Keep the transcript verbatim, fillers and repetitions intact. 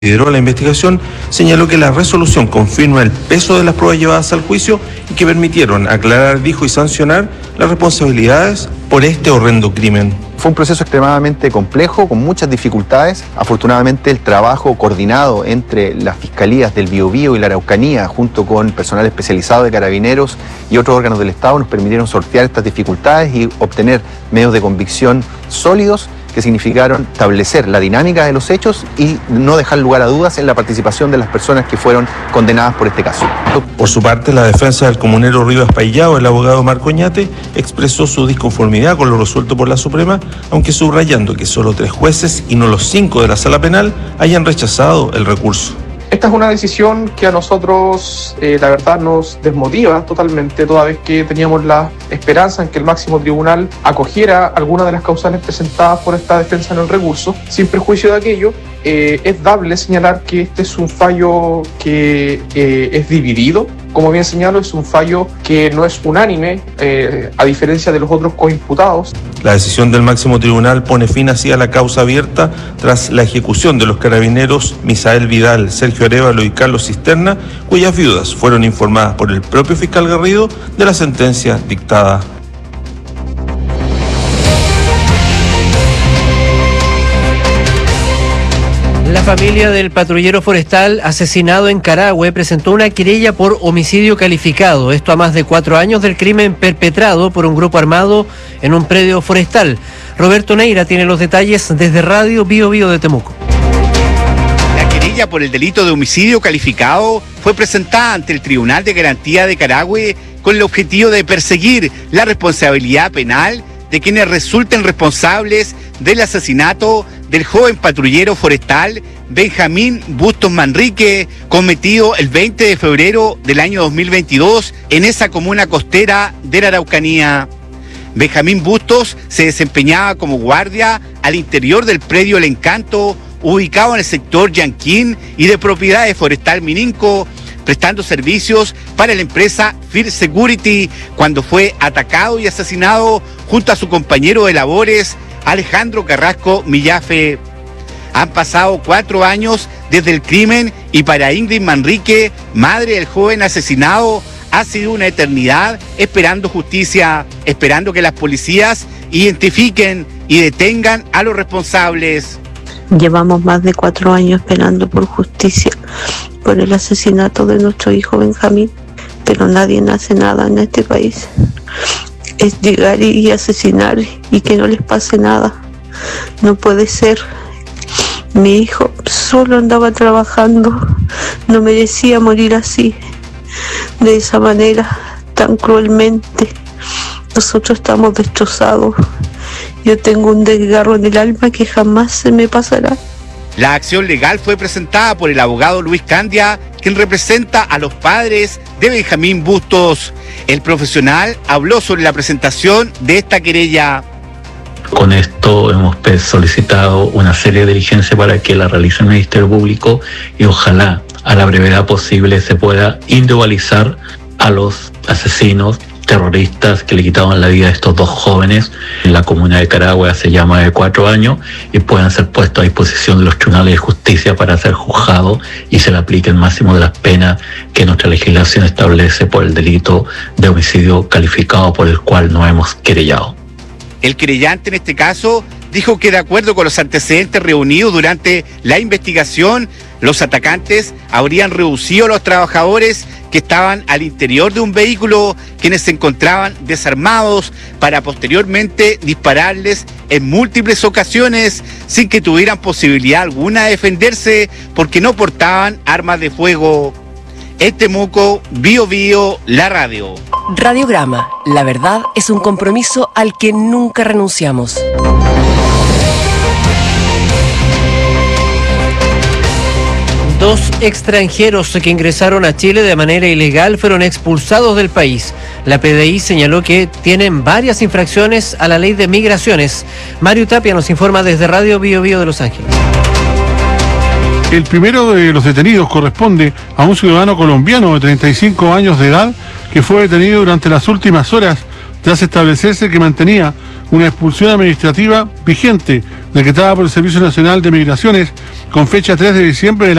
lideró la investigación, señaló que la resolución confirma el peso de las pruebas llevadas al juicio y que permitieron aclarar, dijo, y sancionar las responsabilidades por este horrendo crimen. Fue un proceso extremadamente complejo, con muchas dificultades. Afortunadamente, el trabajo coordinado entre las fiscalías del Biobío y la Araucanía, junto con personal especializado de Carabineros y otros órganos del Estado, nos permitieron sortear estas dificultades y obtener medios de convicción sólidos que significaron establecer la dinámica de los hechos y no dejar lugar a dudas en la participación de las personas que fueron condenadas por este caso. Por su parte, la defensa del comunero Rivas Payao, el abogado Marco Oñate, expresó su disconformidad con lo resuelto por la Suprema, aunque subrayando que solo tres jueces y no los cinco de la Sala Penal hayan rechazado el recurso. Esta es una decisión que a nosotros, eh, la verdad, nos desmotiva totalmente, toda vez que teníamos la esperanza en que el máximo tribunal acogiera alguna de las causales presentadas por esta defensa en el recurso. Sin perjuicio de aquello, eh, es dable señalar que este es un fallo que eh, es dividido. Como bien señalo, es un fallo que no es unánime, eh, a diferencia de los otros coimputados. La decisión del máximo tribunal pone fin así a la causa abierta tras la ejecución de los carabineros Misael Vidal, Sergio Arévalo y Carlos Cisterna, cuyas viudas fueron informadas por el propio fiscal Garrido de la sentencia dictada. La familia del patrullero forestal asesinado en Carahue presentó una querella por homicidio calificado, esto a más de cuatro años del crimen perpetrado por un grupo armado en un predio forestal. Roberto Neira tiene los detalles desde Radio Bio Bio de Temuco. La querella por el delito de homicidio calificado fue presentada ante el Tribunal de Garantía de Carahue con el objetivo de perseguir la responsabilidad penal de quienes resulten responsables del asesinato del joven patrullero forestal Benjamín Bustos Manrique, cometido el veinte de febrero del año dos mil veintidós en esa comuna costera de la Araucanía. Benjamín Bustos se desempeñaba como guardia al interior del predio El Encanto, ubicado en el sector Yanquín y de propiedad de Forestal Mininco, prestando servicios para la empresa Fir Security, cuando fue atacado y asesinado junto a su compañero de labores, Alejandro Carrasco Millafe. Han pasado cuatro años desde el crimen y para Ingrid Manrique, madre del joven asesinado, ha sido una eternidad esperando justicia, esperando que las policías identifiquen y detengan a los responsables. Llevamos más de cuatro años esperando por justicia por el asesinato de nuestro hijo Benjamín, pero nadie hace nada en este país. Es llegar y asesinar y que no les pase nada. No puede ser. Mi hijo solo andaba trabajando, no merecía morir así, de esa manera, tan cruelmente. Nosotros estamos destrozados. Yo tengo un desgarro en el alma que jamás se me pasará. La acción legal fue presentada por el abogado Luis Candia, quien representa a los padres de Benjamín Bustos. El profesional habló sobre la presentación de esta querella. Con esto hemos solicitado una serie de diligencias para que la realice el Ministerio Público y ojalá a la brevedad posible se pueda individualizar a los asesinos terroristas que le quitaban la vida a estos dos jóvenes en la comuna de Carahue hace ya más de cuatro años y puedan ser puestos a disposición de los tribunales de justicia para ser juzgados y se le aplique el máximo de las penas que nuestra legislación establece por el delito de homicidio calificado por el cual nos hemos querellado. El querellante en este caso dijo que de acuerdo con los antecedentes reunidos durante la investigación, los atacantes habrían reducido a los trabajadores que estaban al interior de un vehículo, quienes se encontraban desarmados, para posteriormente dispararles en múltiples ocasiones sin que tuvieran posibilidad alguna de defenderse porque no portaban armas de fuego. En Temuco, Bio Bio, la radio. Radiograma, la verdad es un compromiso al que nunca renunciamos. Dos extranjeros que ingresaron a Chile de manera ilegal fueron expulsados del país. La P D I señaló que tienen varias infracciones a la ley de migraciones. Mario Tapia nos informa desde Radio Bio Bio de Los Ángeles. El primero de los detenidos corresponde a un ciudadano colombiano de treinta y cinco años de edad que fue detenido durante las últimas horas tras establecerse que mantenía una expulsión administrativa vigente decretada por el Servicio Nacional de Migraciones con fecha tres de diciembre del